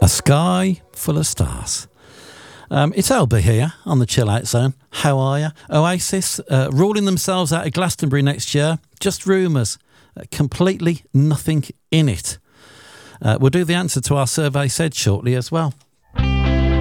A Sky Full of Stars. It's Elba here on the Chill Out Zone. How are you? Oasis ruling themselves out of Glastonbury next year. Just rumours. Completely nothing in it. We'll do the answer to our survey said shortly as well.